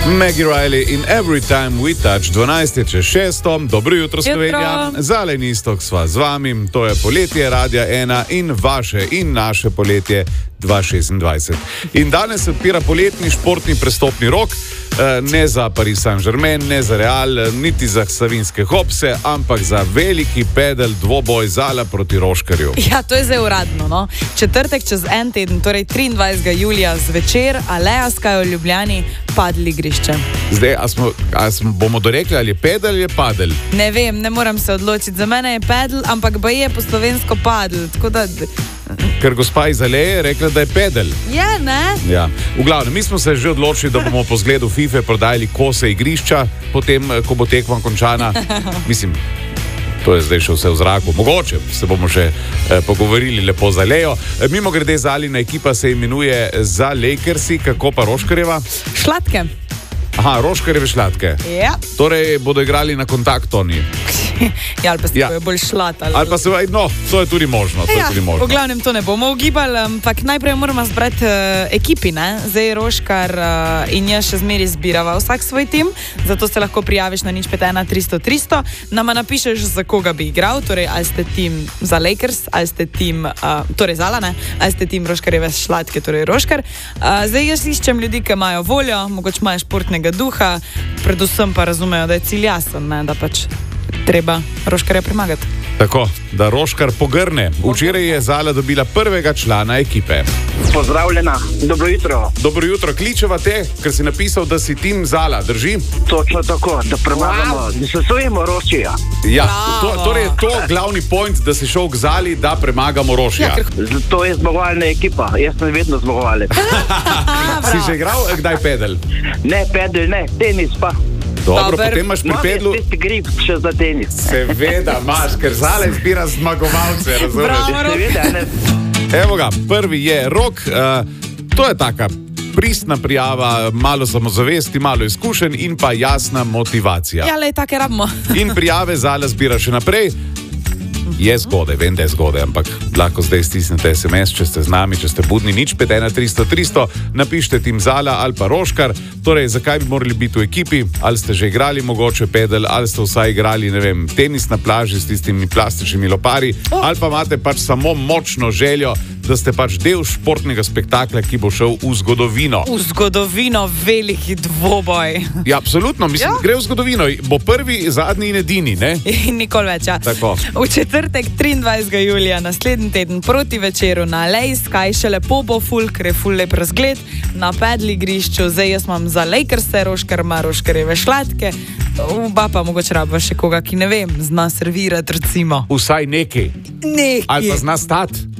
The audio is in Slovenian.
Maggie Riley in Every Time We Touch, 12:06. Dobro jutro, Slovenija. Zeleni istok sva z vami, to je poletje Radia 1 in vaše in naše poletje 2026. In danes se odpira poletni športni prestopni rok, ne za Paris Saint-Germain, ne za Real, niti za Savinjske Hopse, ampak za veliki pedel dvoboj Zala proti Roškarju. Ja, to je zdaj uradno, no. Četrtek čez en teden, torej 23. julija zvečer, Alejaska v Ljubljani, padli igrišče. Zdaj, bomo dorekli, ali je pedel ali je padel? Ne vem, ne moram se odločiti. Za mene je pedel, ampak je po slovensko padel, tako da... Ker gospa iz Aleje je rekla, da je pedel. Je, ne? Ja. V glavnem, mi smo se že odločili, da bomo po zgledu FIFA prodajali kose igrišča, potem, ko bo tekma končana. Mislim, to je zdaj še vse v zraku. Mogoče se bomo še pogovorili lepo za Alejo. Mimo grede, Zalina ekipa se imenuje za Lakersi, kako pa Roškarjeva? Šlatke. Aha, Roškarjeve šlatke. Ja. Torej bodo igrali na kontakt oni. Ja, ali pa se bojo bolj šlatali. Ali pa se, no, to je tudi možno. V glavnem to ne bomo ugibali, ampak najprej moramo zbrati ekipi, ne? Zdaj Roškar in jaz še zmeri zbirava vsak svoj tim, zato se lahko prijaviš na 051 300 300, nama napišeš, za koga bi igral, torej ali ste tim za Lakers, ali ste tim, torej Zala, ne? Ali ste tim Roškarjeve šlatke, torej Roškar. Zdaj jaz iščem ljudi, ki imajo voljo, mogoče imajo športnega duha, predvsem pa razumejo, da je cilj jasen, ne? Da pač treba Roškarja premagati. Tako, da Roškar pogrne. Včeraj je Zala dobila prvega člana ekipe. Pozdravljena, dobro jutro. Dobro jutro, kličeva te, ker si napisal, da si tim Zala, drži? Točno tako, da premagamo, da se sujemo Rošija. Ja, torej je to glavni point, da si šel k Zali, da premagamo Rošija. Ja, to je zmagovalna ekipa, jaz sem vedno zmagovalec. Si že igral kdaj pedel? Ne, pedel ne, tenis pa. Dobro, potem imaš pri pedlu... Imam tisti grip še za tenis. Seveda imaš, ker Zala izbira zmagovalce, razumeš? Seveda, ne. Evo ga, prvi je Rok, to je taka pristna prijava, malo samozavesti, malo izkušenj in pa jasna motivacija. Ja, le, take rabimo. In prijave Zala zbira še naprej. Je zgodaj, vem, da je zgodaj, ampak lahko zdaj stisnete SMS, če ste z nami, če ste budni, 051 300 300, napišite tim Zala ali pa Roškar. Torej, zakaj bi morali biti v ekipi? Ali ste že igrali mogoče pedel, ali ste vsaj igrali, ne vem, tenis na plaži s tistimi plastičnimi lopari, ali pa imate pač samo močno željo, da ste pač del športnega spektakla, ki bo šel v zgodovino. V zgodovino, veliki dvoboj. Ja, absolutno, mislim, gre v zgodovino. Bo prvi, zadnji in edini, ne? In nikoli več, ja. Tako. V četrtek 23. julija, naslednji teden proti večeru na Alejska, še lepo bo ful, ker je ful lep razgled na pedli igrišču. Zdaj jaz imam za Lakerse, Roškar ima Roškarjeve šlatke, pa mogoče rabva še koga, ki ne vem, zna servirati recimo. Vsaj nekaj. Nekaj. Ali pa zna stati.